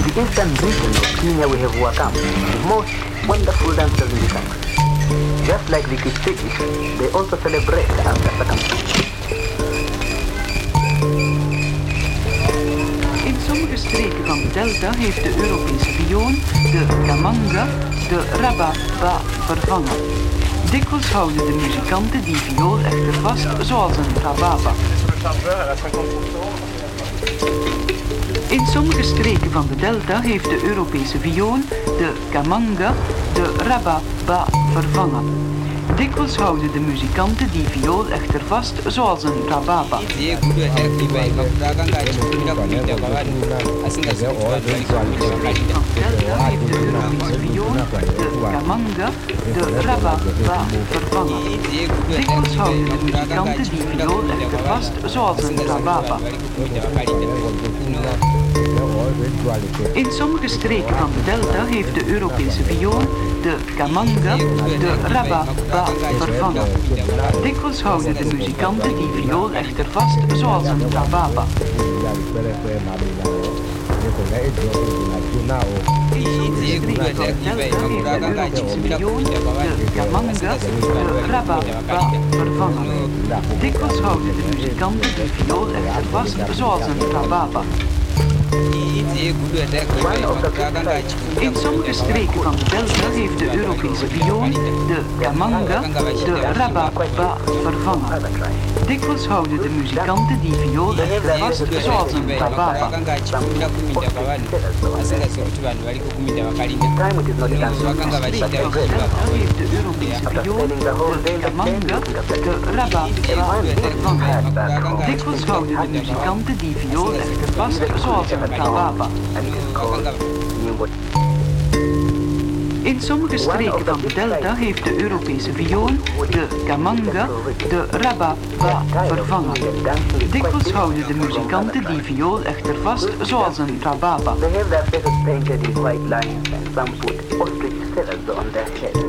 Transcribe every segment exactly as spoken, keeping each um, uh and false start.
the eastern region of Kenya we have Wakam, the most wonderful dancers in the country. Just like the Kipsigis, they also celebrate after circumstances. In sommige streken van de delta heeft de Europese viool, de kamanga, de rababa vervangen. Dikwijls houden de muzikanten die viool echter vast, zoals een rababa. In sommige streken van de delta heeft de Europese viool, de kamanga, de rababa vervangen. Dikwijls houden de muzikanten die viool echter vast, zoals een rababa. In sommige streken van de delta heeft de Europese viool, de kamanga, de rababa vervangen. Dikwijls houden de muzikanten die viool echter vast, zoals een rababa. In sommige streken van de delta heeft de Europese viool, de kamanga, de rababa vervangen. Dikwijls houden de muzikanten die viool echter vast, zoals een rababa. In sommige streken van de delta heeft de Europese viool, de kamanga, de rababa vervangen. Dikwijls houden de muzikanten die viool echter vast, zoals een rababa. In sommige streken van de delta heeft de Europese viool, de kamanga, de rababa vervangen. Dikwijls houden de muzikanten die viool echter vast, zoals een rababa. In sommige streken van de delta heeft de Europese viool, de kamanga, de rababa vervangen. Dikwijls houden de muzikanten die viool echter vast, zoals een rababa. In sommige streken van de delta heeft de Europese viool, de kamanga, de rababa vervangen. Dikwijls houden de muzikanten die viool echter vast, zoals een rababa. They have their faces painted in white lines and some put ostrich feathers on their heads.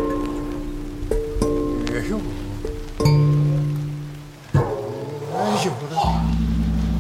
Eh, joh. Eh, joh.